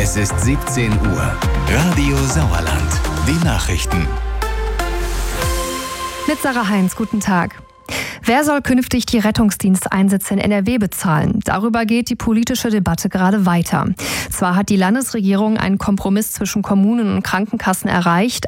Es ist 17 Uhr. Radio Sauerland. Die Nachrichten. Mit Sarah Heinz, guten Tag. Wer soll künftig die Rettungsdiensteinsätze in NRW bezahlen? Darüber geht die politische Debatte gerade weiter. Zwar hat die Landesregierung einen Kompromiss zwischen Kommunen und Krankenkassen erreicht,